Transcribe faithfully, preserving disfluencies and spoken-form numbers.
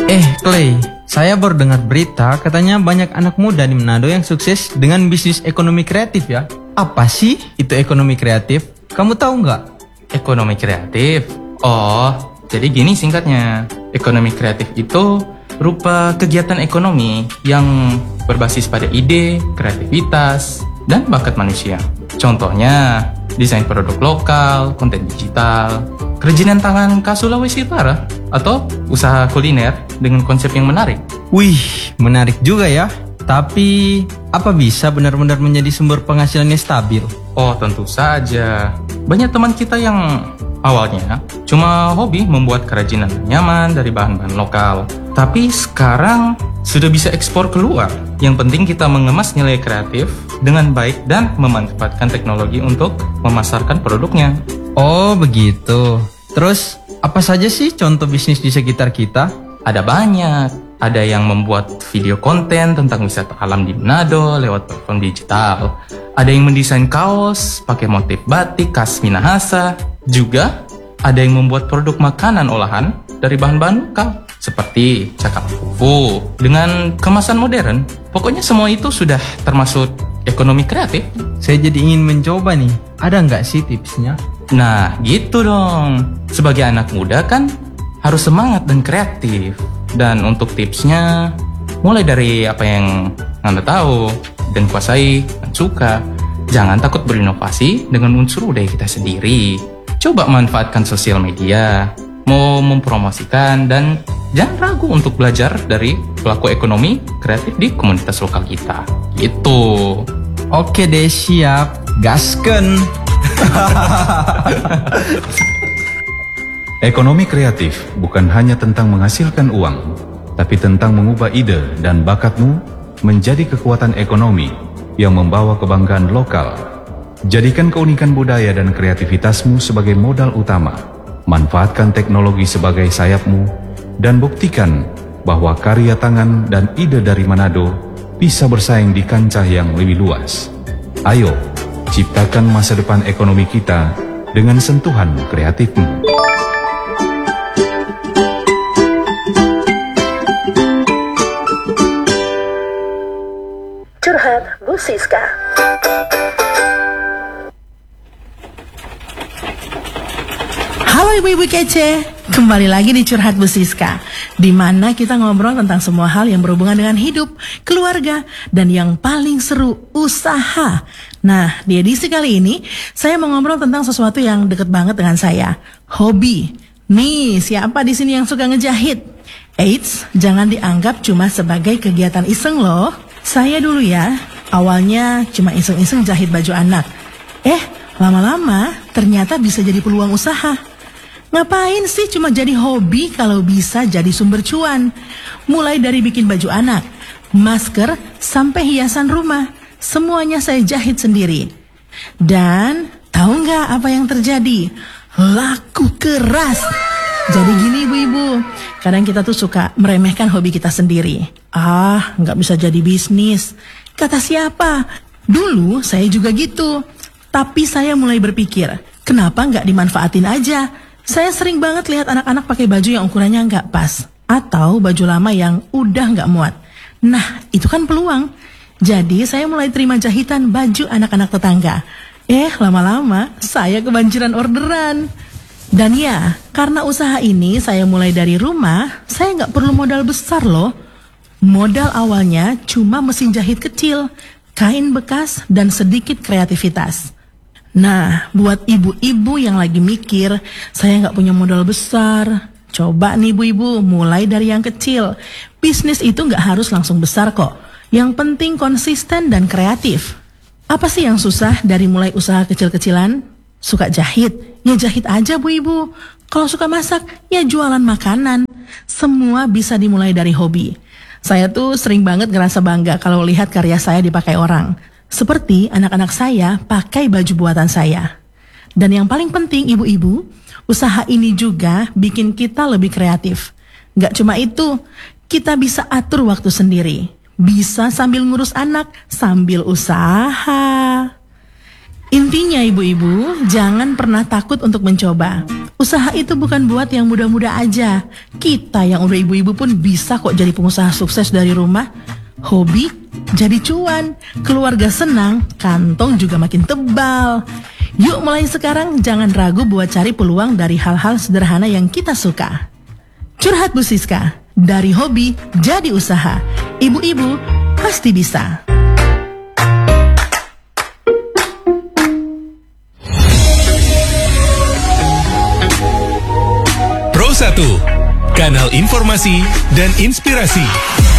Eh, Clay, saya baru dengar berita katanya banyak anak muda di Manado yang sukses dengan bisnis ekonomi kreatif ya. Apa sih itu ekonomi kreatif? Kamu tahu nggak? Ekonomi kreatif? Oh, jadi gini singkatnya. Ekonomi kreatif itu berupa kegiatan ekonomi yang berbasis pada ide, kreativitas, dan bakat manusia. Contohnya, desain produk lokal, konten digital, kerajinan tangan khas Sulawesi Utara, atau usaha kuliner dengan konsep yang menarik. Wih, menarik juga ya. Tapi, apa bisa benar-benar menjadi sumber penghasilannya stabil? Oh, tentu saja. Banyak teman kita yang awalnya cuma hobi membuat kerajinan nyaman dari bahan-bahan lokal. Tapi sekarang sudah bisa ekspor keluar. Yang penting kita mengemas nilai kreatif dengan baik dan memanfaatkan teknologi untuk memasarkan produknya. Oh, begitu. Terus, apa saja sih contoh bisnis di sekitar kita? Ada banyak. Ada yang membuat video konten tentang wisata alam di Manado lewat platform digital. Ada yang mendesain kaos pakai motif batik khas Minahasa. Juga ada yang membuat produk makanan olahan dari bahan-bahan lokal seperti cakap fufu dengan kemasan modern. Pokoknya semua itu sudah termasuk ekonomi kreatif. Saya jadi ingin mencoba nih. Ada nggak sih tipsnya? Nah, gitu dong. Sebagai anak muda kan harus semangat dan kreatif. Dan untuk tipsnya, mulai dari apa yang Anda tahu dan kuasai dan suka. Jangan takut berinovasi dengan unsur budaya kita sendiri. Coba manfaatkan sosial media, mau mempromosikan, dan jangan ragu untuk belajar dari pelaku ekonomi kreatif di komunitas lokal kita. Gitu. Oke deh, siap. Gasken. Ekonomi kreatif bukan hanya tentang menghasilkan uang, tapi tentang mengubah ide dan bakatmu menjadi kekuatan ekonomi yang membawa kebanggaan lokal. Jadikan keunikan budaya dan kreativitasmu sebagai modal utama. Manfaatkan teknologi sebagai sayapmu dan buktikan bahwa karya tangan dan ide dari Manado bisa bersaing di kancah yang lebih luas. Ayo, ciptakan masa depan ekonomi kita dengan sentuhan kreatifmu. Curhat Bu Siska. Halo ibu-ibu kece, kembali lagi di Curhat Bu Siska, di mana kita ngobrol tentang semua hal yang berhubungan dengan hidup, keluarga, dan yang paling seru, usaha. Nah, di edisi kali ini saya mau ngobrol tentang sesuatu yang deket banget dengan saya, hobi. Nih, siapa di sini yang suka ngejahit? Eits, jangan dianggap cuma sebagai kegiatan iseng loh. Saya dulu ya, awalnya cuma iseng-iseng jahit baju anak. Eh, lama-lama ternyata bisa jadi peluang usaha. Ngapain sih cuma jadi hobi kalau bisa jadi sumber cuan? Mulai dari bikin baju anak, masker, sampai hiasan rumah. Semuanya saya jahit sendiri. Dan tahu nggak apa yang terjadi? Laku keras. Jadi gini ibu-ibu, kadang kita tuh suka meremehkan hobi kita sendiri. Ah, nggak bisa jadi bisnis. Kata siapa? Dulu saya juga gitu. Tapi saya mulai berpikir, kenapa nggak dimanfaatin aja? Saya sering banget lihat anak-anak pakai baju yang ukurannya nggak pas. Atau baju lama yang udah nggak muat. Nah, itu kan peluang. Jadi saya mulai terima jahitan baju anak-anak tetangga. Eh, lama-lama saya kebanjiran orderan. Dan ya, karena usaha ini saya mulai dari rumah, saya nggak perlu modal besar loh. Modal awalnya cuma mesin jahit kecil, kain bekas, dan sedikit kreativitas. Nah, buat ibu-ibu yang lagi mikir, saya nggak punya modal besar, coba nih ibu-ibu, mulai dari yang kecil. Bisnis itu nggak harus langsung besar kok. Yang penting konsisten dan kreatif. Apa sih yang susah dari mulai usaha kecil-kecilan? Suka jahit? Ya jahit aja bu ibu. Kalau suka masak, ya jualan makanan. Semua bisa dimulai dari hobi. Saya tuh sering banget ngerasa bangga kalau lihat karya saya dipakai orang. Seperti anak-anak saya pakai baju buatan saya. Dan yang paling penting ibu-ibu, usaha ini juga bikin kita lebih kreatif. Gak cuma itu, kita bisa atur waktu sendiri. Bisa sambil ngurus anak, sambil usaha. Intinya ibu-ibu, jangan pernah takut untuk mencoba. Usaha itu bukan buat yang muda-muda aja. Kita yang udah ibu-ibu pun bisa kok jadi pengusaha sukses dari rumah. Hobi jadi cuan, keluarga senang, kantong juga makin tebal. Yuk mulai sekarang jangan ragu buat cari peluang dari hal-hal sederhana yang kita suka. Curhat Bu Siska, dari hobi jadi usaha. Ibu-ibu pasti bisa. Pro satu, kanal informasi dan inspirasi.